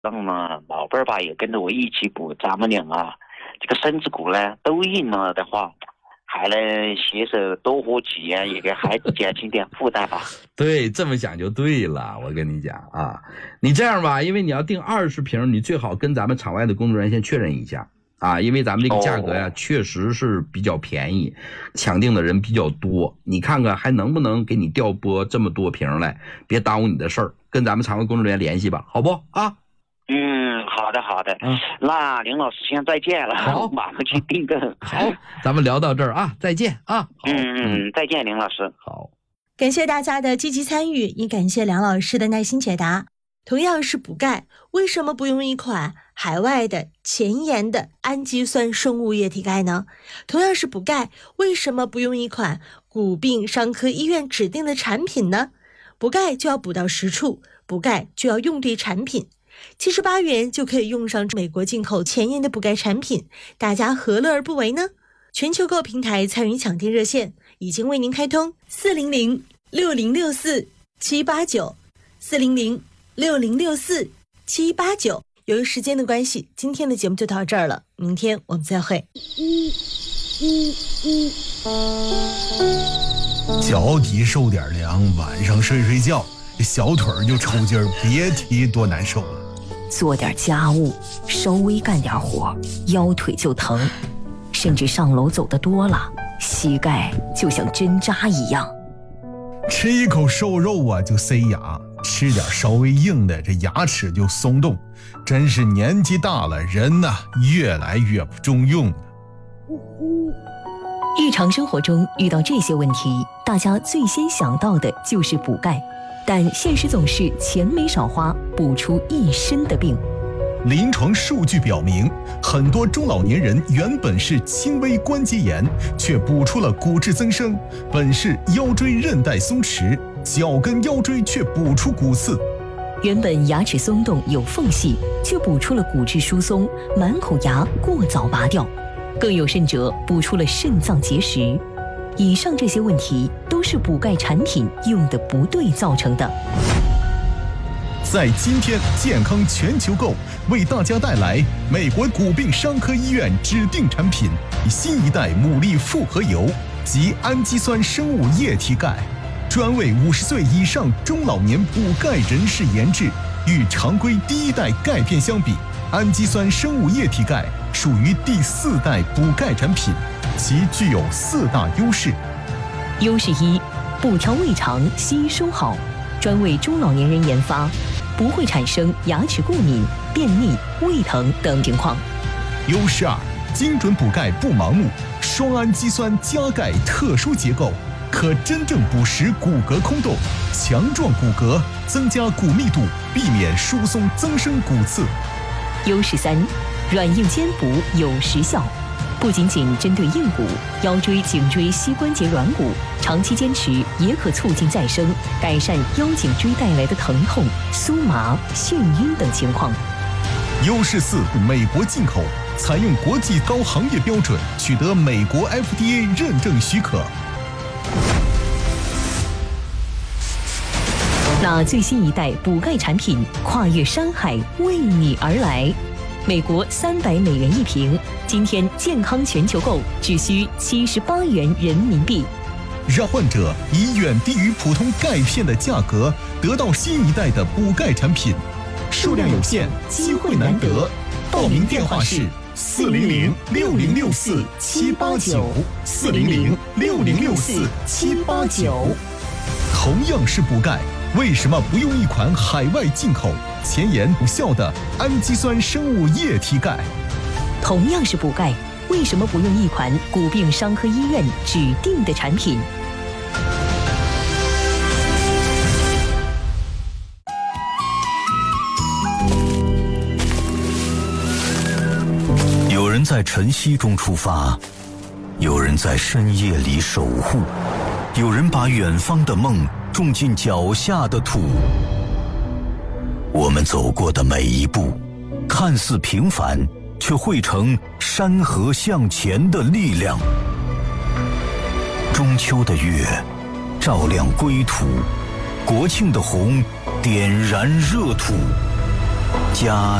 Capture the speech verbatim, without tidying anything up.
让呢老伴儿吧也跟着我一起补，咱们俩啊这个身子骨呢都硬了的话，还能携手多活几年，也给孩子减轻点负担吧。 对，这么想就对了。我跟你讲啊，你这样吧，因为你要订二十瓶，你最好跟咱们场外的工作人员先确认一下啊，因为咱们这个价格呀、哦、确实是比较便宜，抢订的人比较多，你看看还能不能给你调拨这么多瓶来，别耽误你的事儿，跟咱们场外工作人员联系吧，好不啊？ 嗯，好的好的，嗯、那林老师先再见了，好，马上去订购。 好，咱们聊到这儿啊，再见啊。 嗯嗯，再见，林老师。 好， 感谢大家的积极参与，也感谢梁老师的耐心解答。同样是补钙，为什么不用一款海外的前沿的氨基酸生物液体钙呢？同样是补钙，为什么不用一款骨病伤科医院指定的产品呢？补钙就要补到实处，补钙就要用对产品。七十八元就可以用上美国进口前沿的补钙产品，大家何乐而不为呢？全球购平台参与抢订热线已经为您开通四零零六零六四七八九 四零零六零六四七八九。由于时间的关系，今天的节目就到这儿了，明天我们再会。 脚底受点凉，晚上睡睡觉，小腿就抽筋儿，别提多难受了。 做点家务，稍微干点活，腰腿就疼，甚至上楼走得多了，膝盖就像针扎一样。 吃一口瘦肉啊就塞牙，吃点稍微硬的，这牙齿就松动。真是年纪大了，人呐、啊、越来越不中用了。 日常生活中遇到这些问题，大家最先想到的就是补钙。但现实总是钱没少花，补出一身的病。 临床数据表明，很多中老年人原本是轻微关节炎，却补出了骨质增生；本是腰椎韧带松弛，脚跟腰椎却补出骨刺。 原本牙齿松动有缝隙，却补出了骨质疏松，满口牙过早拔掉。更有甚者，补出了肾脏结石。以上这些问题都是补钙产品用的不对造成的。 在今天健康全球购为大家带来美国骨病伤科医院指定产品新一代牡蛎复合油及氨基酸生物液体钙，专为五十岁以上中老年补钙人士研制。与常规第一代钙片相比，氨基酸生物液体钙属于第四代补钙产品，其具有四大优势。 优势一，补调胃肠，吸收好，专为中老年人研发，不会产生牙齿过敏、便秘、胃疼等情况。 优势二，精准补钙不盲目，双氨基酸加钙特殊结构，可真正补实骨骼空洞，强壮骨骼，增加骨密度，避免疏松增生骨刺。 优势三，软硬兼补有实效，不仅仅针对硬骨、腰椎、颈椎、膝关节软骨，长期坚持也可促进再生，改善腰颈椎带来的疼痛、酥麻、眩晕等情况。 优势四，美国进口，采用国际高行业标准，取得美国 F D A 认证许可。 那最新一代补钙产品跨越山海为你而来，美国三百美元一瓶，今天健康全球购只需七十八元人民币， 让患者以远低于普通钙片的价格得到新一代的补钙产品。数量有限，机会难得，报名电话是四零零六零六四七八九四零零六零六四七八九。同样是补钙，为什么不用一款海外进口、前沿有效的氨基酸生物液体钙？ 同样是补钙，为什么不用一款骨病伤科医院指定的产品？ 有人在晨曦中出发，有人在深夜里守护，有人把远方的梦种进脚下的土。我们走过的每一步，看似平凡，却汇成山河向前的力量。中秋的月照亮归途，国庆的红点燃热土。 家